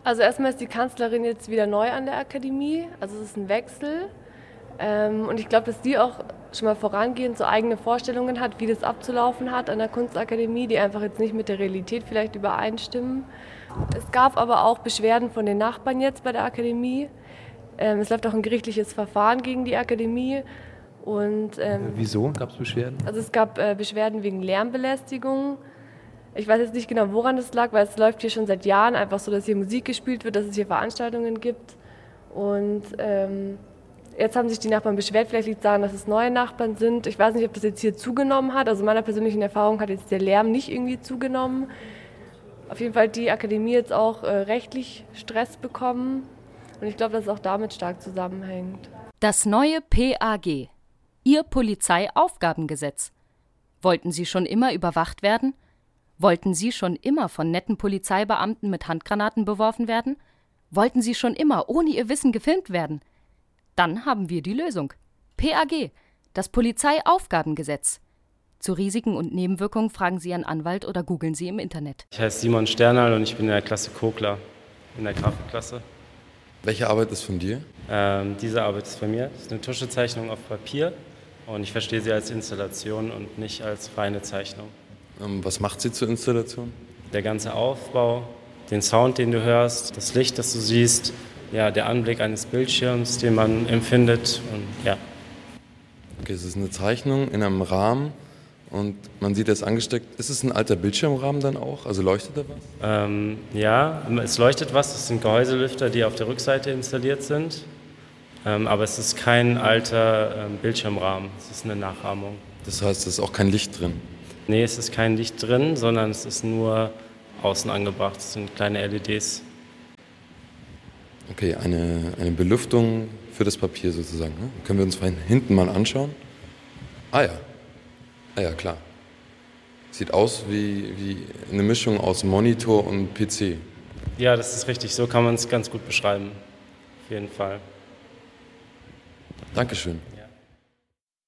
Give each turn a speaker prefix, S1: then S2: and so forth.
S1: Also erstmal ist die Kanzlerin jetzt wieder neu an der Akademie, also es ist ein Wechsel. Und ich glaube, dass die auch schon mal vorangehend so eigene Vorstellungen hat, wie das abzulaufen hat an der Kunstakademie, die einfach jetzt nicht mit der Realität vielleicht übereinstimmen. Es gab aber auch Beschwerden von den Nachbarn jetzt bei der Akademie. Es läuft auch ein gerichtliches Verfahren gegen die Akademie. Und,
S2: Wieso gab es Beschwerden?
S1: also es gab Beschwerden wegen Lärmbelästigung. Ich weiß jetzt nicht genau, woran das lag, weil es läuft hier schon seit Jahren einfach so, dass hier Musik gespielt wird, dass es hier Veranstaltungen gibt. Und jetzt haben sich die Nachbarn beschwert, vielleicht liegt es daran, dass es neue Nachbarn sind. Ich weiß nicht, ob das jetzt hier zugenommen hat. Also in meiner persönlichen Erfahrung hat jetzt der Lärm nicht irgendwie zugenommen. Auf jeden Fall hat die Akademie jetzt auch rechtlich Stress bekommen. Und ich glaube, dass es auch damit stark zusammenhängt.
S3: Das neue PAG, Ihr Polizeiaufgabengesetz. Wollten Sie schon immer überwacht werden? Wollten Sie schon immer von netten Polizeibeamten mit Handgranaten beworfen werden? Wollten Sie schon immer ohne Ihr Wissen gefilmt werden? Dann haben wir die Lösung. PAG, das Polizeiaufgabengesetz. Zu Risiken und Nebenwirkungen fragen Sie Ihren Anwalt oder googeln Sie im Internet.
S4: Ich heiße Simon Sternal und ich bin in der Klasse Kokler, in der Grafikklasse.
S5: Welche Arbeit ist von dir?
S4: Diese Arbeit ist von mir. Das ist eine Tuschezeichnung auf Papier und ich verstehe sie als Installation und nicht als reine Zeichnung.
S5: Was macht sie zur Installation?
S4: Der ganze Aufbau, den Sound, den du hörst, das Licht, das du siehst, ja, der Anblick eines Bildschirms, den man empfindet und ja.
S5: Okay, es ist eine Zeichnung in einem Rahmen und man sieht, er ist angesteckt. Ist es ein alter Bildschirmrahmen dann auch? Also leuchtet da was?
S4: Ja, es leuchtet was. Das sind Gehäuselüfter, die auf der Rückseite installiert sind. Aber es ist kein alter Bildschirmrahmen. Es ist eine Nachahmung.
S5: Das heißt, es ist auch kein Licht drin?
S4: Nee, es ist kein Licht drin, sondern es ist nur außen angebracht. Es sind kleine LEDs.
S5: Okay, eine Belüftung für das Papier sozusagen. Ne? Können wir uns von hinten mal anschauen? Ah ja, klar. Sieht aus wie eine Mischung aus Monitor und PC.
S4: Ja, das ist richtig. So kann man es ganz gut beschreiben. Auf jeden Fall.
S5: Dankeschön.